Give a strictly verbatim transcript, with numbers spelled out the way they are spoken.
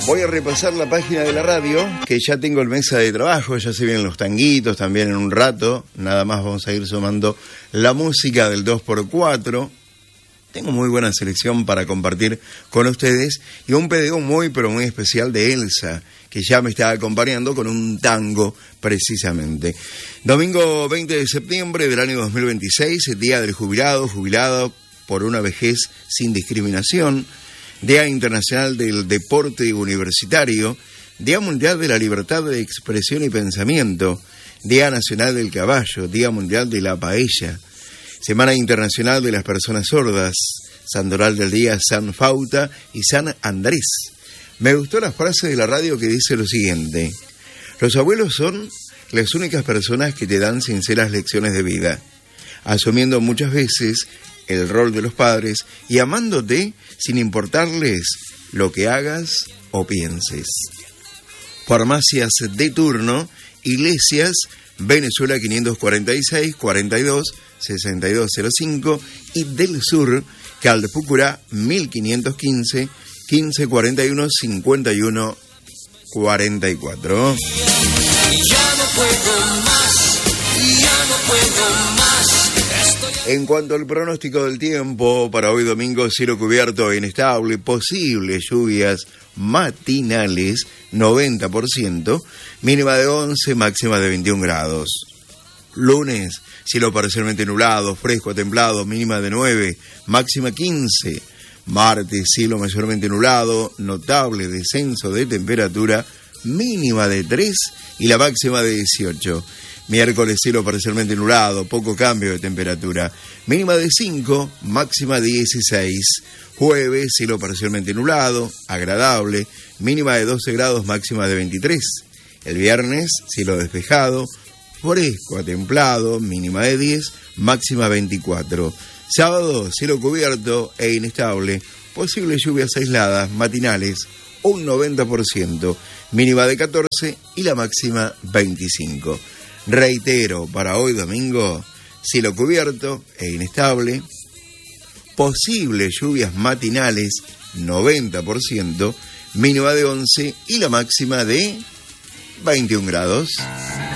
Voy a repasar la página de la radio, que ya tengo el mesa de trabajo, ya se vienen los tanguitos también en un rato. Nada más vamos a ir sumando la música del dos por cuatro. Tengo muy buena selección para compartir con ustedes y un pedido muy pero muy especial de Elsa, que ya me está acompañando con un tango precisamente. Domingo veinte de septiembre del año dos mil veintiséis, Día del Jubilado, jubilado por una vejez sin discriminación. Día Internacional del Deporte Universitario, Día Mundial de la Libertad de Expresión y Pensamiento, Día Nacional del Caballo, Día Mundial de la Paella, Semana Internacional de las Personas Sordas, Santoral del Día San Fauta y San Andrés. Me gustó la frase de la radio que dice lo siguiente: los abuelos son las únicas personas que te dan sinceras lecciones de vida, asumiendo muchas veces el rol de los padres y amándote sin importarles lo que hagas o pienses. Farmacias de turno, Iglesias, Venezuela quinientos cuarenta y seis, cuarenta y dos, sesenta y dos cero cinco y del Sur, Calpucurá mil quinientos quince, quince cuarenta y uno, cincuenta y uno cuarenta y cuatro. Ya no puedo más, ya no puedo más. En cuanto al pronóstico del tiempo, para hoy domingo, cielo cubierto e inestable, posibles lluvias matinales, noventa por ciento, mínima de once, máxima de veintiún grados. Lunes, cielo parcialmente nublado, fresco a templado, mínima de nueve, máxima quince. Martes, cielo mayormente nublado, notable descenso de temperatura, mínima de tres y la máxima de dieciocho. Miércoles, cielo parcialmente nublado, poco cambio de temperatura, mínima de cinco, máxima dieciséis. Jueves, cielo parcialmente nublado, agradable, mínima de doce grados, máxima de veintitrés. El viernes, cielo despejado, fresco a templado, mínima de diez, máxima veinticuatro. Sábado, cielo cubierto e inestable, posibles lluvias aisladas, matinales, un noventa por ciento, mínima de catorce y la máxima veinticinco. Reitero, para hoy domingo, cielo cubierto e inestable, posibles lluvias matinales, noventa por ciento, mínima de once y la máxima de veintiún grados.